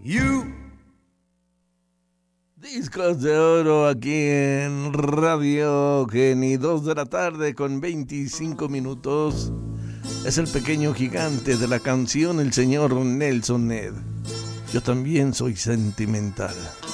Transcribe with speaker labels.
Speaker 1: Discos de oro aquí en Radio Geni, 2 de la tarde con 25 minutos. Es el pequeño gigante de la canción, el señor Nelson Ned. Yo también soy sentimental.